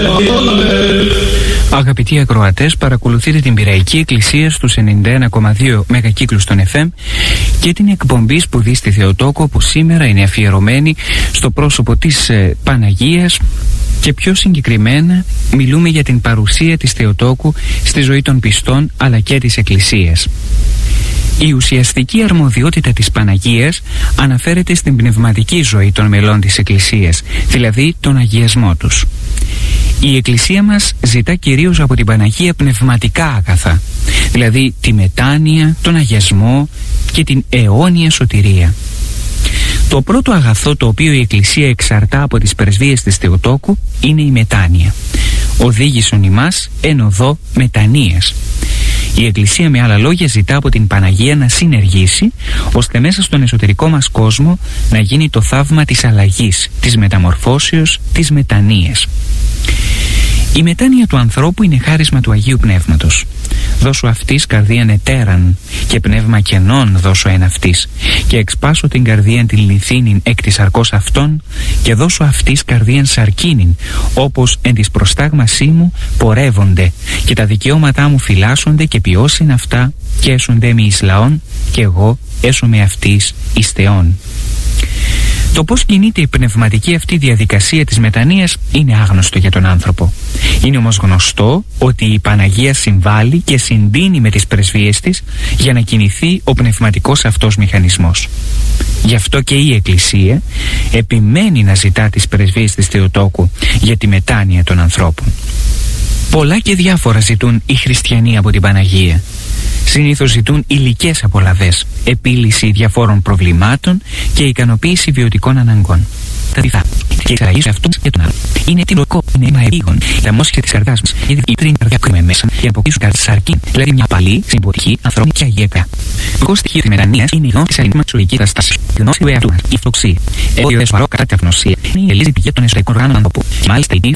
Αγαπητοί ακροατές, παρακολουθείτε την Πειραϊκή Εκκλησία στους 91,2 μεγακύκλους των FM και την εκπομπή Σπουδή στη Θεοτόκο, που σήμερα είναι αφιερωμένη στο πρόσωπο της Παναγίας και πιο συγκεκριμένα μιλούμε για την παρουσία της Θεοτόκου στη ζωή των πιστών αλλά και της Εκκλησίας. Η ουσιαστική αρμοδιότητα της Παναγίας αναφέρεται στην πνευματική ζωή των μελών της Εκκλησίας, δηλαδή τον αγιασμό τους. Η Εκκλησία μας ζητά κυρίως από την Παναγία πνευματικά αγαθά, δηλαδή τη μετάνοια, τον αγιασμό και την αιώνια σωτηρία. Το πρώτο αγαθό το οποίο η Εκκλησία εξαρτά από τις πρεσβείες της Θεοτόκου είναι η μετάνοια. Οδήγησον ημάς εν οδό μετανοίας. Η Εκκλησία με άλλα λόγια ζητά από την Παναγία να συνεργήσει ώστε μέσα στον εσωτερικό μας κόσμο να γίνει το θαύμα της αλλαγής, της μεταμορφώσεως, της μετανοίας. Η μετάνοια του ανθρώπου είναι χάρισμα του Αγίου Πνεύματος. Δώσου αυτής καρδίαν ετέραν και πνεύμα κενών δώσω εν αυτής, και εξπάσω την καρδίαν την λιθίνην εκ της σαρκός αυτών, και δώσω αυτής καρδίαν σαρκίνην, όπως εν της προστάγμασή μου πορεύονται, και τα δικαιώματά μου φυλάσσονται, και ποιώσιν αυτά και έσονται μη εις λαών, και εγώ έσομαι αυτής εις Θεόν. Το πώς κινείται η πνευματική αυτή διαδικασία της μετανοίας είναι άγνωστο για τον άνθρωπο. Είναι όμως γνωστό ότι η Παναγία συμβάλλει και συντείνει με τις πρεσβείες της για να κινηθεί ο πνευματικός αυτός μηχανισμός. Γι' αυτό και η Εκκλησία επιμένει να ζητά τις πρεσβείες της Θεοτόκου για τη μετάνοια των ανθρώπων. Πολλά και διάφορα ζητούν οι χριστιανοί από την Παναγία. Συνήθως ζητούν υλικές απολαβές, επίλυση διαφόρων προβλημάτων και ικανοποίηση βιωτικών αναγκών. Τα διδά και εξαγείς αυτούς και τον άλλο. Είναι τυλοκό, είναι αίμα επίγον, τα μόσχια της καρδιάς μας, γιατί η τρίνη καρδιά κρύμε μέσα και αποκτήσουν καρδισαρκή, δηλαδή μια παλή, συμποτυχή, ανθρώπινη και αγιέκα. Το στοιχείο της μετανοίας είναι η γνώση της αλήθινης ζωικής καταστάσεως, η γνώση του εαυτού μας, η φθοξία. Εμπόδιο εσωαρό κατά την αυνοσία είναι η ελίζη πηγή των εσωτερικών οργάνων ανθρώπου. Μάλιστα η